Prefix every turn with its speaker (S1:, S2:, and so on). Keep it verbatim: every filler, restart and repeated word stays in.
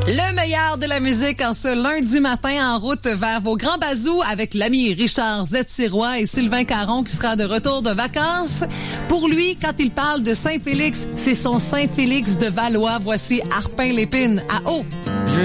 S1: Le meilleur de la musique en ce lundi matin en route vers vos grands bazous avec l'ami Richard Z-Sirois et Sylvain Caron qui sera de retour de vacances. Pour lui, quand il parle de Saint-Félix, c'est son Saint-Félix de Valois. Voici Arpin Lépine à eau.